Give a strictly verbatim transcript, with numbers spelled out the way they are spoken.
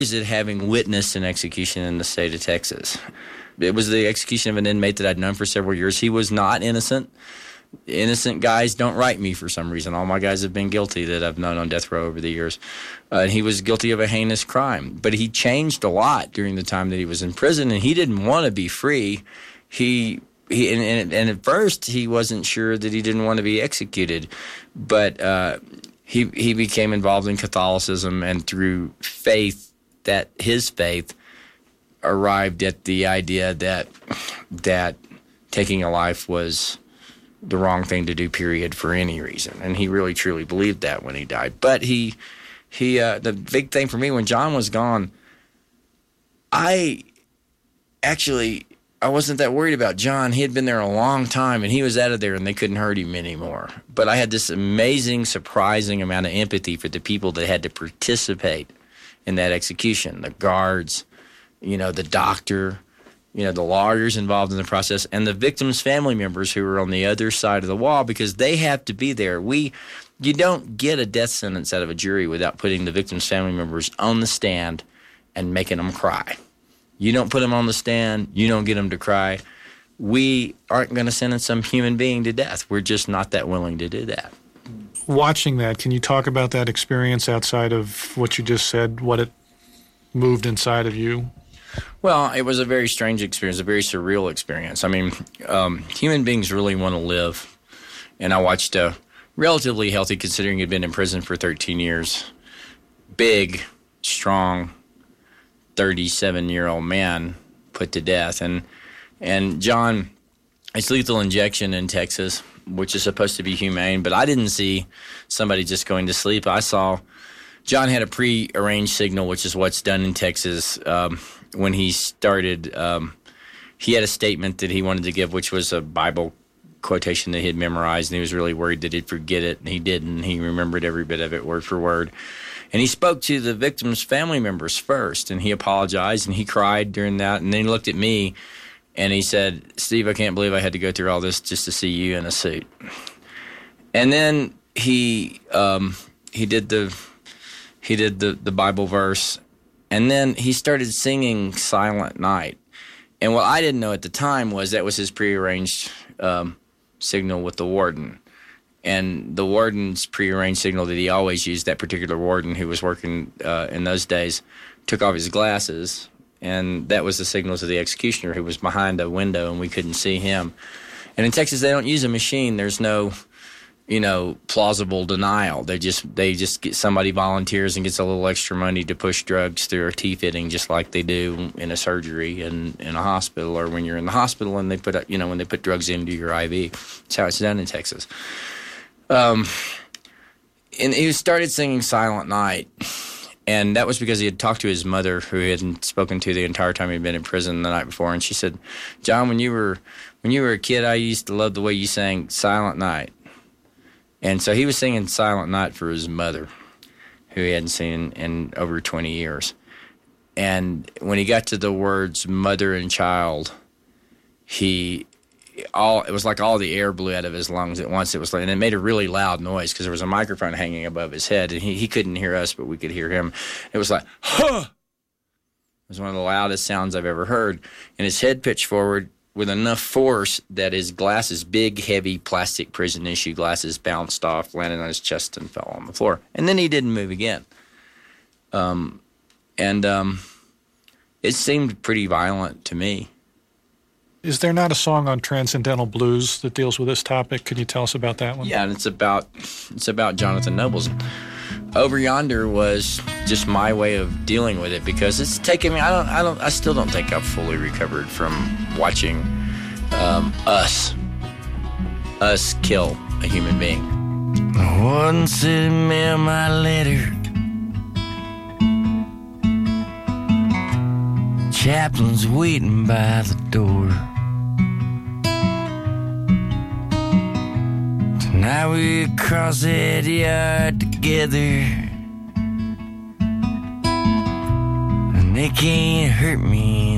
is it having witnessed an execution in the state of Texas. It was the execution of an inmate that I'd known for several years. He was not innocent. Innocent guys don't write me for some reason. All my guys have been guilty that I've known on death row over the years. Uh, and he was guilty of a heinous crime. But he changed a lot during the time that he was in prison, and he didn't want to be free. He... He, and, and, and at first, he wasn't sure that he didn't want to be executed. But uh, he he became involved in Catholicism, and through faith, that his faith arrived at the idea that that taking a life was the wrong thing to do, period, for any reason. And he really, truly believed that when he died. But he, he uh, the big thing for me, when John was gone, I actually... I wasn't that worried about John. He had been there a long time, and he was out of there, and they couldn't hurt him anymore. But I had this amazing, surprising amount of empathy for the people that had to participate in that execution, the guards, you know, the doctor, you know, the lawyers involved in the process, and the victims' family members who were on the other side of the wall, because they have to be there. We, you don't get a death sentence out of a jury without putting the victims' family members on the stand and making them cry. You don't put them on the stand. You don't get them to cry. We aren't going to sentence some human being to death. We're just not that willing to do that. Watching that, can you talk about that experience outside of what you just said, what it moved inside of you? Well, it was a very strange experience, a very surreal experience. I mean, um, human beings really want to live. And I watched a relatively healthy, considering he'd been in prison for thirteen years, big, strong, thirty-seven-year-old man put to death. And and John, it's lethal injection in Texas, which is supposed to be humane, but I didn't see somebody just going to sleep. I saw John had a pre-arranged signal, which is what's done in Texas. Um, when he started, um, he had a statement that he wanted to give, which was a Bible quotation that he had memorized, and he was really worried that he'd forget it, and he didn't. He remembered every bit of it, word for word. And he spoke to the victims' family members first, and he apologized, and he cried during that. And then he looked at me, and he said, "Steve, I can't believe I had to go through all this just to see you in a suit." And then he um, he did the he did the, the Bible verse, and then he started singing Silent Night. And what I didn't know at the time was that was his prearranged um, signal with the warden. And the warden's prearranged signal that he always used, that particular warden who was working uh, in those days, took off his glasses, and that was the signal to the executioner, who was behind a window, and we couldn't see him. And in Texas, they don't use a machine. There's no, you know, plausible denial. They just they just get somebody volunteers and gets a little extra money to push drugs through a T-fitting, just like they do in a surgery and in a hospital, or when you're in the hospital and they put, you know, when they put drugs into your I V. That's how it's done in Texas. Um, and he started singing Silent Night, and that was because he had talked to his mother, who he hadn't spoken to the entire time he'd been in prison the night before, and she said, "John, when you were when you were a kid, I used to love the way you sang Silent Night." And so he was singing Silent Night for his mother, who he hadn't seen in over twenty years. And when he got to the words mother and child, he... all it was like all the air blew out of his lungs at once. It was like, and it made a really loud noise because there was a microphone hanging above his head, and he, he couldn't hear us, but we could hear him. It was like, huh! It was one of the loudest sounds I've ever heard. And his head pitched forward with enough force that his glasses, big, heavy plastic prison issue glasses, bounced off, landed on his chest, and fell on the floor. And then he didn't move again. Um, and um, it seemed pretty violent to me. Is there not a song on Transcendental Blues that deals with this topic? Can you tell us about that one? Yeah, and it's about it's about Jonathan Nobles. Over Yonder was just my way of dealing with it, because it's taken me. I don't. I don't. I still don't think I've fully recovered from watching um, us us kill a human being. Once it mailed my letter, chaplain's waiting by the door. Now we cross that yard together, and they can't hurt me